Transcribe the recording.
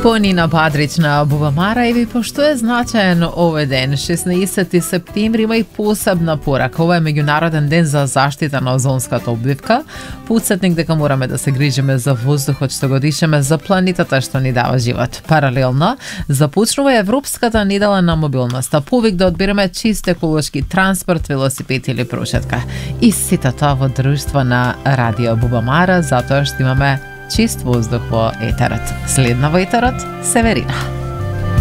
По Нина Бадрич на Бубамара и пошто е значаен овој ден, 16 септември, има и посебна порака. Ова е меѓународен ден за заштита на озонската обвивка. Подсетник дека мораме да се грижиме за воздухот што го дишеме, за планетата што ни дава живот. Паралелно, започнува Европската недела на мобилноста, повик да одбереме чист еколошки транспорт, велосипед или прошетка. И сите тоа во друштво на Радио Бубамара, затоа што имаме чист воздух во етерот. Следна во етерот, Северина.